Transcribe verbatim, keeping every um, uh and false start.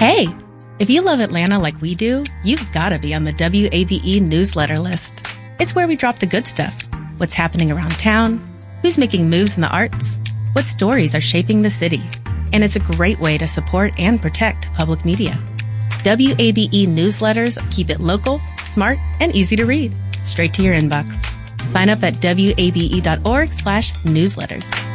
Hey, if you love Atlanta like we do, you've got to be on the W A B E newsletter list. It's where we drop the good stuff. What's happening around town, who's making moves in the arts, what stories are shaping the city. And it's a great way to support and protect public media. W A B E newsletters keep it local, smart, and easy to read, straight to your inbox. Sign up at W A B E dot org slash newsletters.